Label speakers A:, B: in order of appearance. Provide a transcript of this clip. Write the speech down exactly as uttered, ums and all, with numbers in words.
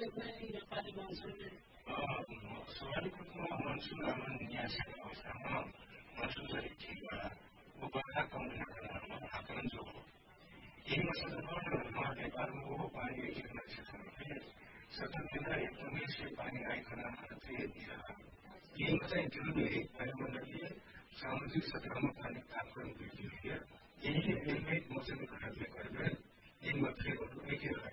A: देख्न नेपाली मनसुनले
B: स्वाभाविक रूपमा मनसुन न्यासिक अवस्थामा मनसुन चाहिँ ठिकमा बर्खा कम घटनामा आकलन जो हो यही मसलामा नेपालको पानी एक क्षेत्रमा सत्र केन्द्र एकदमै से पानी आइकन चाहिँ यहीमा चाहिँ जुनले वायुमण्डलीय सामुद्रिक सतहमा पानी तापक्रम वृद्धि हुने यही एलिमेन्ट मौसमी घटनाले गर्दा यहीमा फेरहरू एकै